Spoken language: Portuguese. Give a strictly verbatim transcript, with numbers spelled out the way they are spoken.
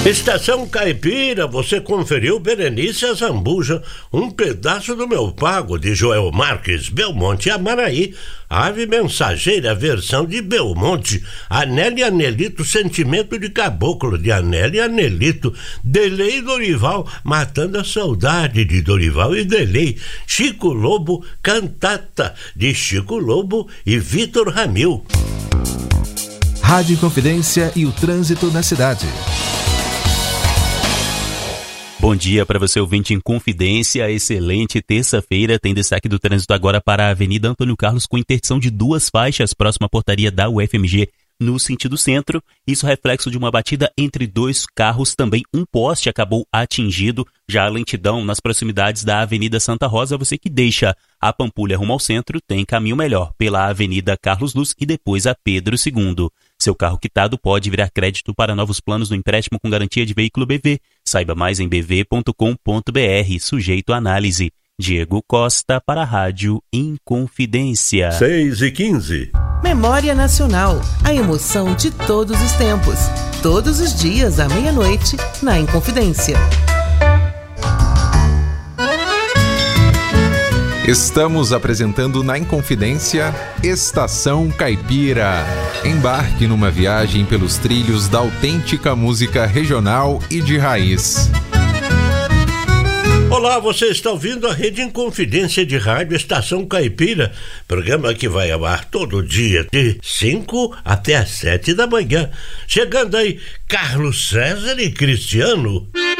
Estação Caipira, você conferiu Berenice Azambuja, Um Pedaço do Meu Pago, de Joel Marques, Belmonte Amaraí, Ave Mensageira, versão de Belmonte, Anel e Anelito, Sentimento de Caboclo, de Anel e Anelito, Delei e Dorival, Matando a Saudade, de Dorival e Delei, Chico Lobo, Cantata, de Chico Lobo e Vitor Ramil. Rádio Inconfidência e o trânsito na cidade. Bom dia para você, ouvinte em Confidência. Excelente terça-feira. Tem destaque do trânsito agora para a Avenida Antônio Carlos, com interdição de duas faixas, próxima à portaria da U F M G, no sentido centro. Isso reflexo de uma batida entre dois carros. Também um poste acabou atingido. Já a lentidão nas proximidades da Avenida Santa Rosa. Você que deixa a Pampulha rumo ao centro tem caminho melhor pela Avenida Carlos Luz e depois a Pedro segundo. Seu carro quitado pode virar crédito para novos planos no empréstimo com garantia de veículo B V. Saiba mais em b v ponto com ponto b r, sujeito à análise. Diego Costa para a Rádio Inconfidência. seis e quinze. Memória Nacional, a emoção de todos os tempos. Todos os dias à meia-noite, na Inconfidência. Estamos apresentando na Inconfidência Estação Caipira. Embarque numa viagem pelos trilhos da autêntica música regional e de raiz. Olá, você está ouvindo a Rede Inconfidência de Rádio Estação Caipira, programa que vai ao ar todo dia de cinco até as sete da manhã. Chegando aí Carlos César e Cristiano.